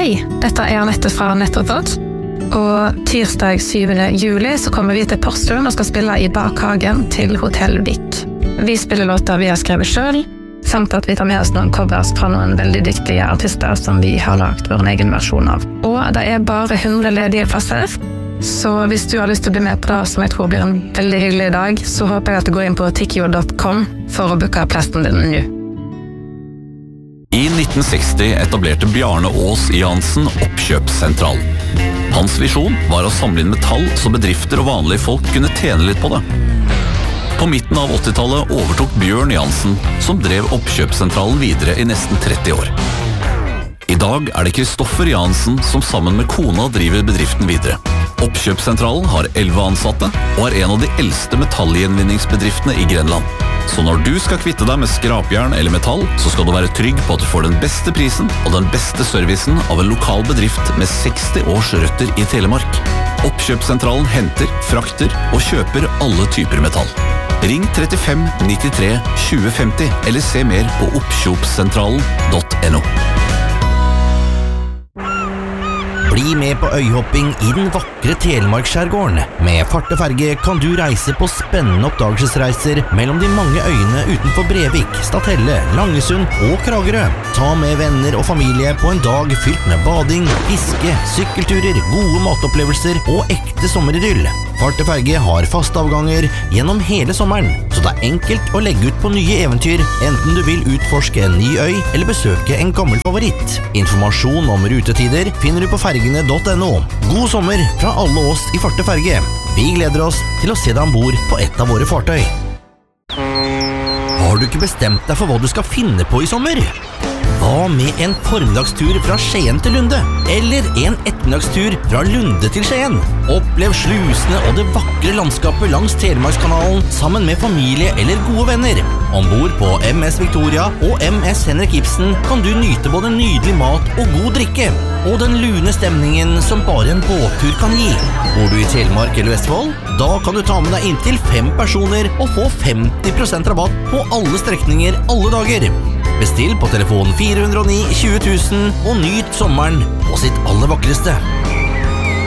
Hei, dette Anette fra Nettoppåt. Og tirsdag 7. juli så kommer vi til Porsgrunn og skal spille i bakhagen til Hotell Vik. Vi spiller låter vi har skrevet selv, samt at vi tar med oss noen covers fra noen veldig dyktige artister som vi har lagt vår egen versjon av. Og det bare 100 ledige plasser, så hvis du har lyst til å bli med på det, som jeg tror blir en veldig hyggelig dag, så håper jeg at du går inn på tikkio.com for å booke plassen din nå. I 1960 etablerte Bjarne Aas Jansen Oppkjøpssentral. Hans visjon var å samle inn metall så bedrifter og vanlige folk kunne tjene litt på det. På midten av 80-tallet overtok Bjørn Jansen, som drev Oppkjøpssentralen videre i nesten 30 år. I dag det Kristoffer Jansen som sammen med kona driver bedriften videre. Oppkjøpssentralen har 11 ansatte og en av de eldste metallgjenvinningsbedriftene i Grenland. Så når du skal kvitte deg med skrapjern eller metall, så skal du være trygg på at du får den beste prisen og den beste servicen av en lokal bedrift med 60 års røtter i Telemark. Oppkjøpssentralen henter, frakter og kjøper alle typer metall. Ring 35 93 2050 eller se mer på oppkjøpssentralen.no. Bli med på øyhopping i den vakre Telemarkskjærgården. Med farteferge kan du reise på spennende oppdagelsesreiser mellom de mange øyene utenfor Brevik, Stathelle, Langesund og Kragerø. Ta med venner og familie på en dag fylt med bading, fiske, sykkelturer, gode matopplevelser og ekte sommeridyll. Farteferge har faste avganger gjennom hele sommeren, så det enkelt å legge ut på nye eventyr, enten du vil utforske en ny øy eller besøke en gammel favoritt. Informasjon om rutetider finner du på fergene.no. God sommer fra alle oss i Farteferge. Vi gleder oss til å se deg ombord på et av våre fartøy. Har du ikke bestemt deg for hva du skal finne på i sommer? Hva med en formiddagstur fra Skien til Lunde? Eller en ettermiddagstur fra Lunde til Skien? Opplev slusene og det vakre landskapet langs Telemarkskanalen sammen med familie eller gode venner. Ombord på MS Victoria og MS Henrik Ibsen kan du nyte både nydelig mat og god drikke, og den lune stemningen som bare en båttur kan gi. Bor du i Telemark eller Vestfold? Da kan du ta med deg inntil 5 personer og få 50% rabatt på alle strekninger alle dager. Bestill på telefon 409 20 000 og nyt sommeren på sitt aller vakreste.